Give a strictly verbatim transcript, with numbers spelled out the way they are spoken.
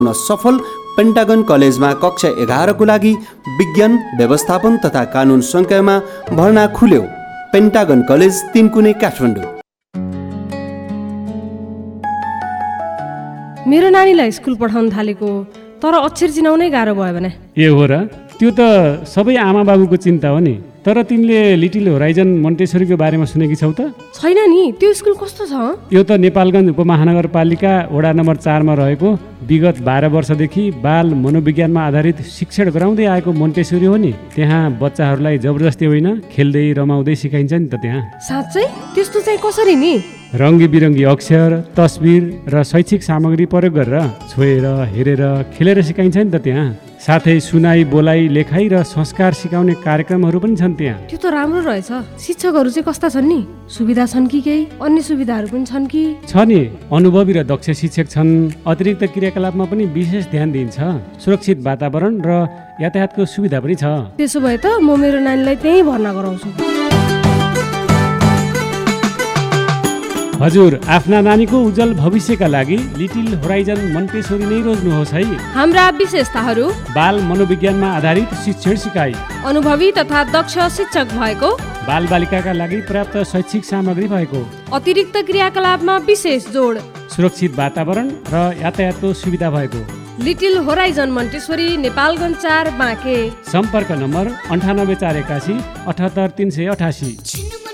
सफल पेन्टागन कलेजमा कक्षा एघारको लागि विज्ञान व्यवस्थापन तथा कानुन संकायमा भर्ना खुल्यो। Pentagon college Tinkune Kathmandu. मेरो नानीलाई स्कुल पठाउन थालेको तर अक्षर चिनाउनै गाह्रो भयो भने ए हो र, त्यो त सबै आमा बाबुको चिन्ता हो नि। तर तिमीले लिटिल होराइजन मन्टेसरीको बारेमा सुनेकी छौ त? छैन नि, त्यो स्कुल कस्तो छ? यो त नेपालगञ्ज उपमहानगरपालिका वडा नम्बर चारमा रहेको विगत बाह्र वर्षदेखि बाल मनोविज्ञानमा आधारित शिक्षण गराउँदै आएको मोन्टेसरी हो नि। त्यहाँ बच्चाहरूलाई जबरजस्ती होइन, खेल्दै रमाउँदै सिकाइन्छ नि त त्यहाँ। साँच्चै? त्यस्तो चाहिँ कसरी नि? रङ्गी बिरङ्गी अक्षर, तस्बिर र शैक्षिक सामग्री प्रयोग गरेर छोएर, हेरेर, खेलेर सिकाइन्छ नि त त्यहाँ। साथै सुनाई, बोलाइ, लेखाइ र संस्कार सिकाउने कार्यक्रमहरू पनि छन् त्यहाँ। त्यो त राम्रो रहेछ। शिक्षकहरू चाहिँ कस्ता छन् नि? सुविधा छन् कि केही अन्य सुविधाहरू पनि छन् कि? छ नि, अनुभवी र दक्ष शिक्षक छन्। अतिरिक्त क्रियाकलापमा पनि विशेष ध्यान दिइन्छ। सुरक्षित वातावरण र यातायातको सुविधा पनि छ। त्यसो भए त म मेरो नानीलाई त्यहीँ भर्ना गराउँछु। हजुर, आफ्ना नानीको उज्जवल भविष्यका लागि लिटिल होराइजन मन्टेसरी नै रोज्नुहोस् है। हाम्रा विशेषताहरू: बाल मनोविज्ञानमा आधारित शिक्षण सिकाइ, अनुभवी तथा दक्ष शिक्षक भएको, बाल बालिकाका लागि पर्याप्त शैक्षिक सामग्री भएको, अतिरिक्त क्रियाकलापमा विशेष जोड, सुरक्षित वातावरण र यातायातको सुविधा भएको। लिटिल होराइजन मन्टेसरी, नेपालगञ्ज चार, बाँके। सम्पर्क नम्बर अन्ठानब्बे चार एकासी अठहत्तर तिन सय अठासी।